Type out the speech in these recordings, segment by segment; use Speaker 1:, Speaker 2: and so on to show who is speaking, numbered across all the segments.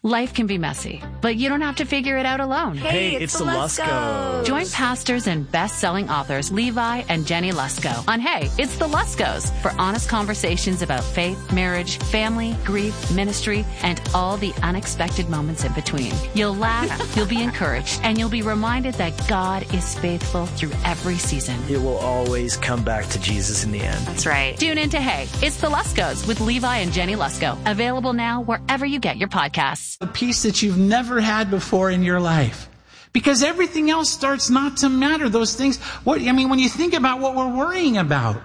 Speaker 1: Life can be messy, but you don't have to figure it out alone.
Speaker 2: Hey, it's the Luskos.
Speaker 1: Join pastors and best-selling authors Levi and Jenny Lusko on Hey, It's the Luskos for honest conversations about faith, marriage, family, grief, ministry, and all the unexpected moments in between. You'll laugh, you'll be encouraged, and you'll be reminded that God is faithful through every season.
Speaker 2: It will always come back to Jesus in the end.
Speaker 1: That's right. Tune in to Hey, It's the Luskos with Levi and Jenny Lusko. Available now wherever you get your podcasts.
Speaker 3: A peace that you've never had before in your life. Because everything else starts not to matter. Those things, when you think about what we're worrying about,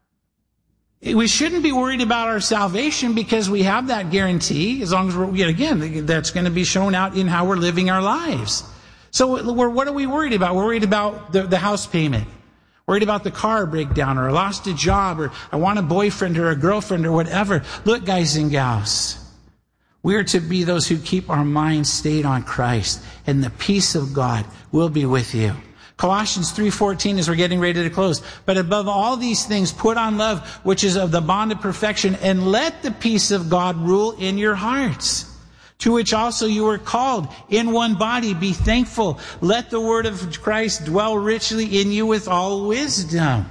Speaker 3: we shouldn't be worried about our salvation because we have that guarantee. As long as that's going to be shown out in how we're living our lives. So what are we worried about? We're worried about the house payment. Worried about the car breakdown, or I lost a job, or I want a boyfriend or a girlfriend or whatever. Look, guys and gals, we are to be those who keep our minds stayed on Christ, and the peace of God will be with you. Colossians 3:14, as we're getting ready to close. But above all these things, put on love, which is of the bond of perfection, and let the peace of God rule in your hearts, to which also you were called in one body. Be thankful. Let the word of Christ dwell richly in you with all wisdom.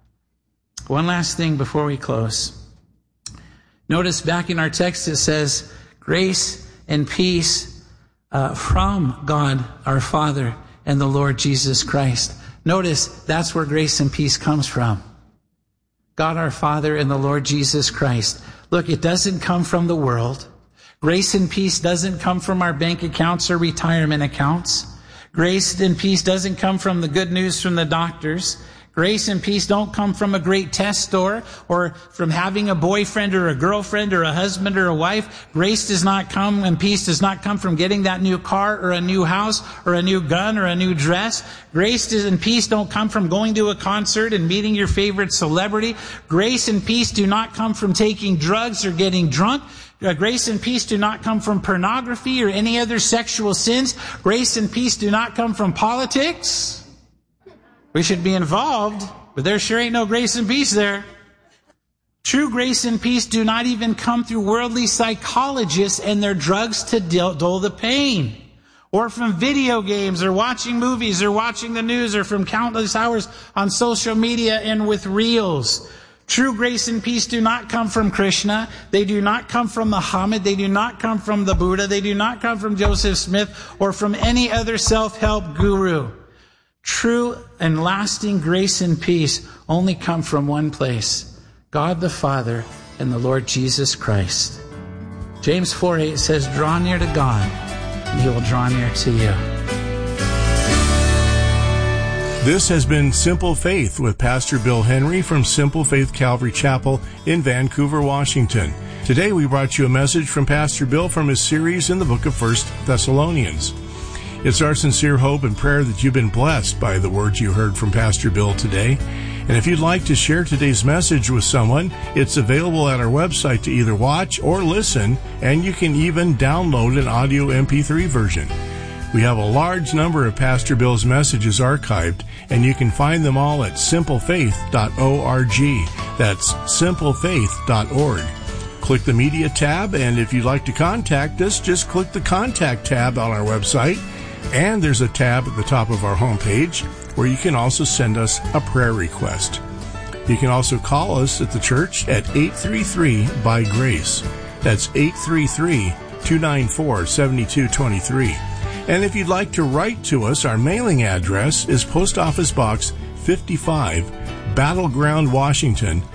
Speaker 3: One last thing before we close. Notice back in our text it says, grace and peace from God our Father and the Lord Jesus Christ. Notice that's where grace and peace comes from. God our Father and the Lord Jesus Christ. Look, it doesn't come from the world. Grace and peace doesn't come from our bank accounts or retirement accounts. Grace and peace doesn't come from the good news from the doctors. Grace and peace don't come from a great test score or from having a boyfriend or a girlfriend or a husband or a wife. Grace does not come, and peace does not come from getting that new car or a new house or a new gun or a new dress. Grace and peace don't come from going to a concert and meeting your favorite celebrity. Grace and peace do not come from taking drugs or getting drunk. Grace and peace do not come from pornography or any other sexual sins. Grace and peace do not come from politics. We should be involved, but there sure ain't no grace and peace there. True grace and peace do not even come through worldly psychologists and their drugs to dull the pain, or from video games, or watching movies, or watching the news, or from countless hours on social media and with reels. True grace and peace do not come from Krishna. They do not come from Muhammad. They do not come from the Buddha. They do not come from Joseph Smith or from any other self-help guru. True and lasting grace and peace only come from one place: God the Father and the Lord Jesus Christ. James 4:8 says, draw near to God, and He will draw near to you.
Speaker 4: This has been Simple Faith with Pastor Bill Henry from Simple Faith Calvary Chapel in Vancouver, Washington. Today we brought you a message from Pastor Bill from his series in the book of 1 Thessalonians. It's our sincere hope and prayer that you've been blessed by the words you heard from Pastor Bill today. And if you'd like to share today's message with someone, it's available at our website to either watch or listen, and you can even download an audio MP3 version. We have a large number of Pastor Bill's messages archived, and you can find them all at simplefaith.org. That's simplefaith.org. Click the Media tab, and if you'd like to contact us, just click the Contact tab on our website. And there's a tab at the top of our homepage where you can also send us a prayer request. You can also call us at the church at 833-BY-GRACE. That's 833-294-7223. And if you'd like to write to us, our mailing address is Post Office Box 55, Battleground, Washington,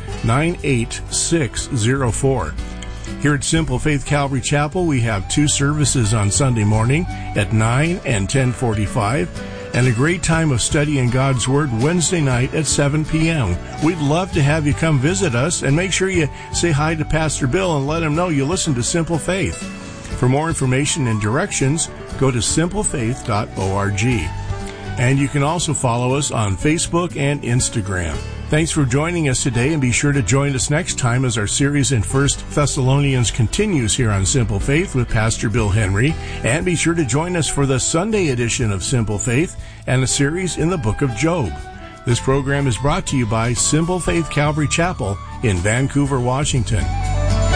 Speaker 4: 98604. Here at Simple Faith Calvary Chapel, we have 2 services on Sunday morning at 9 and 10:45, and a great time of studying God's Word Wednesday night at 7 p.m. We'd love to have you come visit us, and make sure you say hi to Pastor Bill and let him know you listen to Simple Faith. For more information and directions, go to simplefaith.org. And you can also follow us on Facebook and Instagram. Thanks for joining us today, and be sure to join us next time as our series in 1 Thessalonians continues here on Simple Faith with Pastor Bill Henry. And be sure to join us for the Sunday edition of Simple Faith and a series in the book of Job. This program is brought to you by Simple Faith Calvary Chapel in Vancouver, Washington.